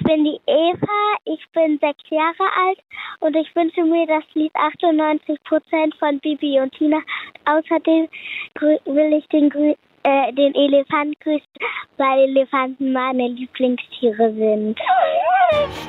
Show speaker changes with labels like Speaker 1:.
Speaker 1: bin die Eva, ich bin 6 Jahre alt und ich wünsche mir das Lied 98% von Bibi und Tina. Außerdem will ich den Elefanten grüßen, weil Elefanten meine Lieblingstiere sind.